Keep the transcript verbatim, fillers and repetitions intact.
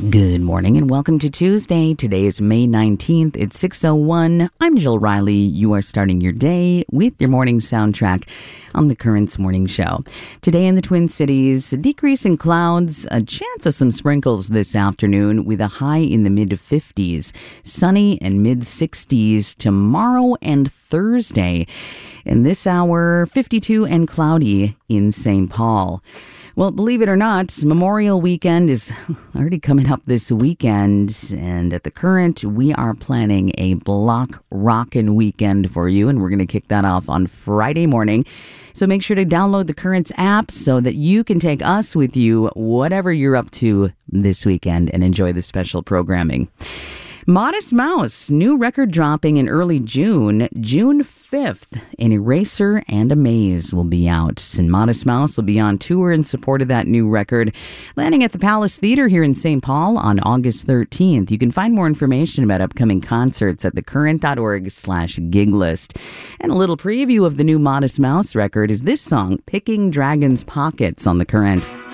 Good morning and welcome to Tuesday. Today is May nineteenth. It's six oh one. I'm Jill Riley. You are starting your day with your morning soundtrack on the Currents Morning Show. Today in the Twin Cities, a decrease in clouds, a chance of some sprinkles this afternoon with a high in the mid fifties. Sunny and mid sixties tomorrow and Thursday. In this hour, fifty-two and cloudy in Saint Paul. Well, believe it or not, Memorial Weekend is already coming up this weekend, and at the Current, we are planning a block rockin' weekend for you, and we're going to kick that off on Friday morning. So make sure to download the Currents app so that you can take us with you, whatever you're up to this weekend, and enjoy the special programming. Modest Mouse, new record dropping in early June, June fifth. An Eraser and a Maze will be out. And Modest Mouse will be on tour in support of that new record, landing at the Palace Theater here in Saint Paul on August thirteenth. You can find more information about upcoming concerts at thecurrent.org slash gig list. And a little preview of the new Modest Mouse record is this song, Picking Dragon's Pockets, on The Current.